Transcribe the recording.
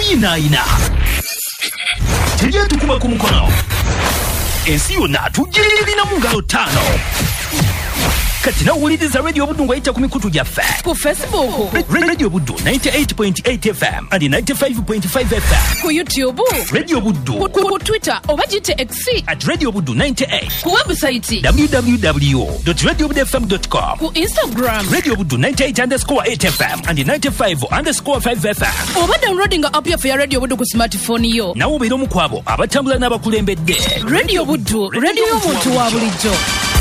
240. Tujja tukuba ku mukono. Ensi yonna tugirina mu ngalo 5. Kati nawuliriza Radio Buddu ng'ayita ku mikutu gyaffe. Ku Facebook. Radio Buddu 98.8 FM and 95.5 FM. Ku YouTube. Radio Buddu. Ku Twitter oba gite X. @Radio Buddu 98. Ku website. www.radiobuddufm.com. Ku Instagram. Radio Buddu 98_8 FM and 95_5 FM. Oba downloading app ya Radio Buddu ku smartphone yo. Nawo obeera omu ku abo abatambula n'abakulembedde. Radio Buddu, radio y'omuntu wa bulijjo.